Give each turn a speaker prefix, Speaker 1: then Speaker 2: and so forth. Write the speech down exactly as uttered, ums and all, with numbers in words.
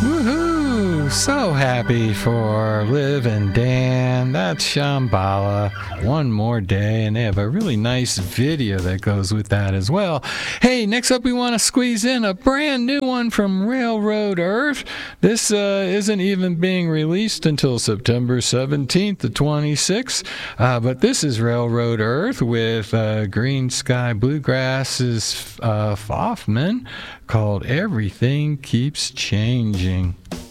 Speaker 1: Woohoo! So happy for Liv and Dan. That's Shambhala. One more day, and they have a really nice video that goes with that as well. Hey, next up we want to squeeze in a brand new one from Railroad Earth. This uh, isn't even being released until September seventeenth to twenty-sixth, uh, but this is Railroad Earth with uh, Green Sky Bluegrass's uh, Foffman, called Everything Keeps Changing.